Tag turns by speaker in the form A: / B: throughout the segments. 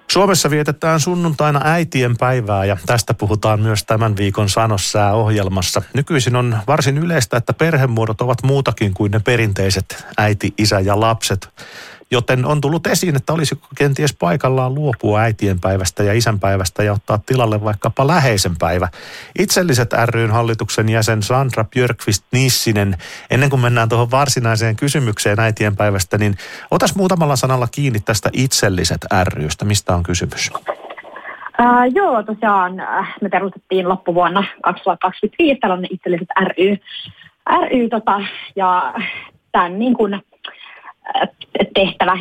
A: Suomessa vietetään sunnuntaina äitien päivää ja tästä puhutaan myös tämän viikon Sanossää-ohjelmassa. Nykyisin on varsin yleistä, että perhemuodot ovat muutakin kuin ne perinteiset äiti, isä ja lapset. Joten on tullut esiin, että olisiko kenties paikallaan luopua äitienpäivästä ja isänpäivästä ja ottaa tilalle vaikkapa läheisen päivä. Itselliset ry:n hallituksen jäsen Sandra Björkqvist-Nissinen, ennen kuin mennään tuohon varsinaiseen kysymykseen äitienpäivästä, niin otas muutamalla sanalla kiinni tästä Itselliset ry:stä. Mistä on kysymys?
B: Joo, tosiaan me perustettiin loppuvuonna 2025 tällainen Itselliset ry ja tämän niin kuin tehtävä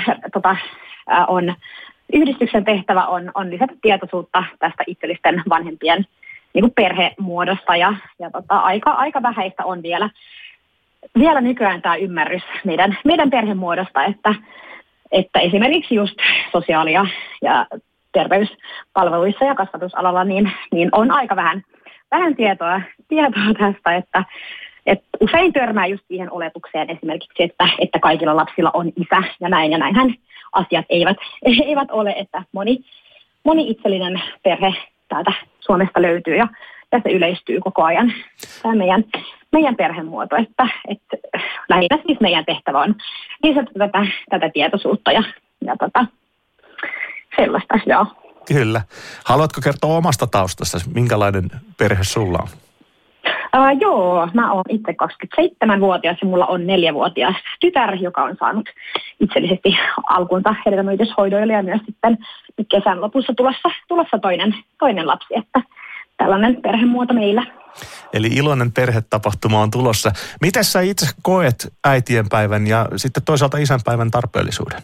B: yhdistyksen tehtävä on lisätä tietoisuutta tästä itsellisten vanhempien niin kuin perhemuodosta ja aika vähäistä on vielä nykyään tämä ymmärrys meidän perhemuodosta, että esimerkiksi just sosiaali- ja terveyspalveluissa ja kasvatusalalla niin on aika vähän tietoa tästä, että usein törmää just siihen oletukseen esimerkiksi, että kaikilla lapsilla on isä ja näinhän asiat eivät ole, että moni itsellinen perhe täältä Suomesta löytyy ja se yleistyy koko ajan. Tämä meidän perhemuoto, että lähinnä siis meidän tehtävä on lisätä tätä tietoisuutta ja sellaista, joo.
A: Kyllä. Haluatko kertoa omasta taustastasi, minkälainen perhe sulla on?
B: Joo, mä oon itse 27-vuotias ja mulla on 4-vuotias tytär, joka on saanut itsellisesti alkunsa hedelmöityshoidoilla ja myös sitten kesän lopussa tulossa toinen lapsi, että tällainen perhemuoto meillä.
A: Eli iloinen perhetapahtuma on tulossa. Miten sä itse koet äitienpäivän ja sitten toisaalta isänpäivän tarpeellisuuden?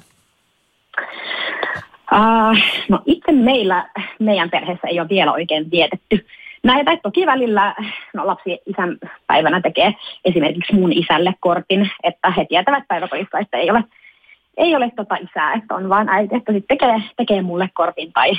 B: No itse meidän perheessä ei ole vielä oikein vietetty näitä. Toki välillä lapsi isänpäivänä tekee esimerkiksi mun isälle kortin, että he tietävät päiväkodissa, että ei ole isää, että on vaan äiti, että sitten tekee mulle kortin tai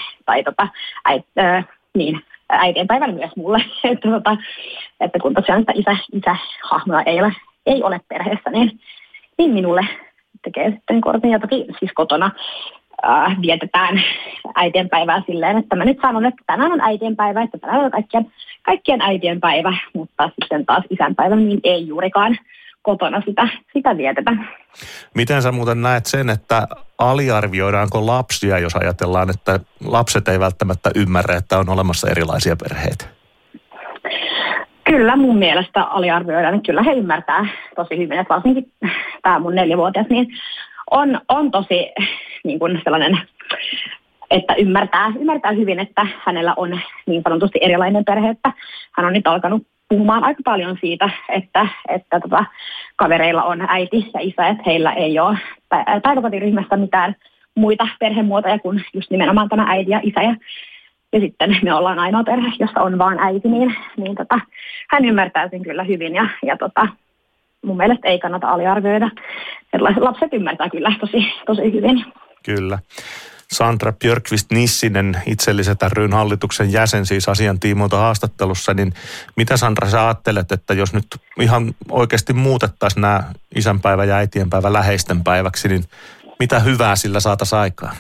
B: äitienpäivällä myös mulle, että kun tosiaan sitä isähahmoa ei ole perheessä, niin minulle tekee sitten kortin ja toki siis kotona vietetään äitienpäivää silleen, että mä nyt sanon, että tänään on äitienpäivä, että tänään on kaikkien äitienpäivä, mutta sitten taas isänpäivä, niin ei juurikaan kotona sitä vietetä.
A: Miten sä muuten näet sen, että aliarvioidaanko lapsia, jos ajatellaan, että lapset ei välttämättä ymmärrä, että on olemassa erilaisia perheitä?
B: Kyllä mun mielestä aliarvioidaan, että kyllä he ymmärtää tosi hyvin, että varsinkin tämä mun 4-vuotias, niin on tosi niin kuin sellainen, että ymmärtää hyvin, että hänellä on niin sanotusti erilainen perhe, että hän on nyt alkanut puhumaan aika paljon siitä, että kavereilla on äiti ja isä, että heillä ei ole päiväkotiryhmässä mitään muita perhemuotoja kuin just nimenomaan tämä äiti ja isä ja sitten me ollaan ainoa perhe, jossa on vaan äiti, niin hän ymmärtää sen kyllä hyvin ja mun mielestä ei kannata aliarvioida. Sellaiset lapset ymmärtää kyllä tosi hyvin.
A: Kyllä. Sandra Björkqvist-Nissinen, Itselliset ry:n hallituksen jäsen siis asian tiimoilta haastattelussa, niin mitä Sandra sä ajattelet, että jos nyt ihan oikeasti muutettaisiin nämä isänpäivä ja äitienpäivä läheisten päiväksi, niin mitä hyvää sillä saataisiin aikaan?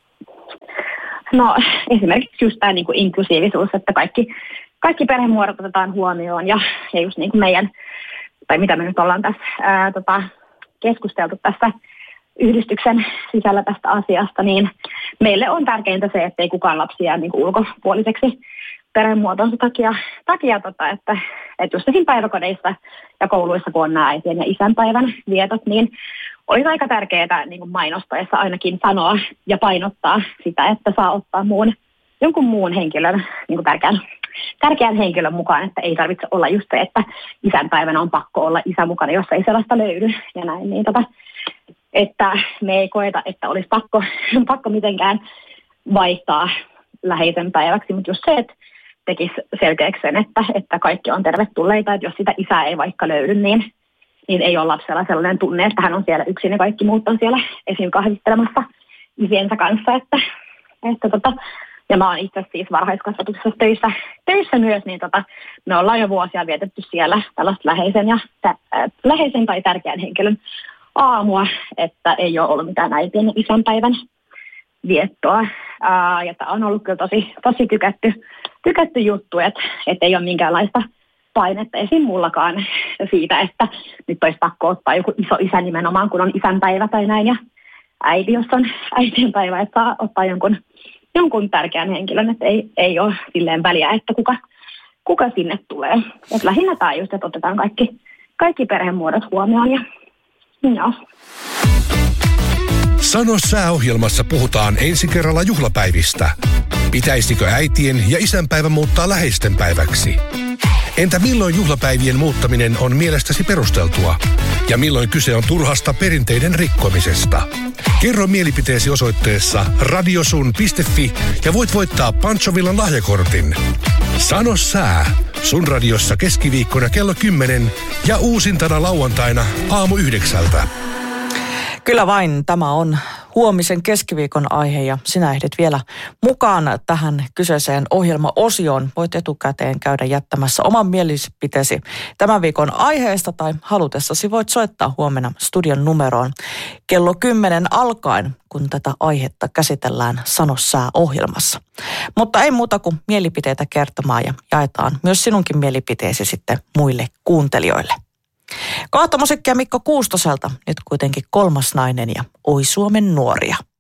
B: No esimerkiksi just tämä niin kuin inklusiivisuus, että kaikki perhemuodot otetaan huomioon ja just niin kuin meidän, tai mitä me nyt ollaan tässä keskusteltu tässä yhdistyksen sisällä tästä asiasta, niin meille on tärkeintä se, että ei kukaan lapsi jää niin kuin ulkopuoliseksi perhemuotonsa takia että just siinä päiväkodeissa ja kouluissa, kun on nämä äitien ja isänpäivän vietot, niin olisi aika tärkeää niin kuin mainostaessa ainakin sanoa ja painottaa sitä, että saa ottaa jonkun muun henkilön, niin kuin tärkeän henkilön mukaan, että ei tarvitse olla just se, että isänpäivänä on pakko olla isä mukana, jos ei sellaista löydy ja näin, niin että me ei koeta, että olisi pakko mitenkään vaihtaa läheisen päiväksi, mutta just se, että tekisi selkeäksi sen, että kaikki on tervetulleita, että jos sitä isää ei vaikka löydy, niin ei ole lapsella sellainen tunne, että hän on siellä yksin ja kaikki muut on siellä esim. Kahvittelemassa isiensä kanssa, ja mä oon itse siis varhaiskasvatuksessa töissä myös, niin me ollaan jo vuosia vietetty siellä tällaista läheisen tai tärkeän henkilön aamua, että ei ole ollut mitään äitien ja isänpäivän viettoa. Ja tämä on ollut kyllä tosi tykätty juttu, että ei ole minkäänlaista painetta esim. Mullakaan siitä, että nyt olisi pakko ottaa joku iso isä nimenomaan, kun on isänpäivä tai näin. Ja äiti, jos on äitienpäivä, että saa ottaa jonkun tärkeän henkilön, että ei ole silleen väliä, että kuka sinne tulee. Et lähinnä tämä just, että otetaan kaikki perhemuodot huomioon. Ja, no.
C: Sano sää-ohjelmassa puhutaan ensi kerralla juhlapäivistä. Pitäisikö äitien ja isänpäivä muuttaa läheisten päiväksi? Entä milloin juhlapäivien muuttaminen on mielestäsi perusteltua? Ja milloin kyse on turhasta perinteiden rikkomisesta? Kerro mielipiteesi osoitteessa radiosun.fi ja voit voittaa Panchovillan lahjakortin. Sano sää. Sun radiossa keskiviikkona kello 10 ja uusintana lauantaina aamu 9.
D: Kyllä vain, tämä on huomisen keskiviikon aihe ja sinä ehdit vielä mukaan tähän kyseiseen ohjelmaosioon. Voit etukäteen käydä jättämässä oman mielipiteesi tämän viikon aiheesta tai halutessasi voit soittaa huomenna studion numeroon kello 10 alkaen, kun tätä aihetta käsitellään Sano sää-ohjelmassa. Mutta ei muuta kuin mielipiteitä kertomaan ja jaetaan myös sinunkin mielipiteesi sitten muille kuuntelijoille. Kohta musiikkia Mikko Kuustoselta, nyt kuitenkin kolmas nainen ja Oi Suomen nuoria.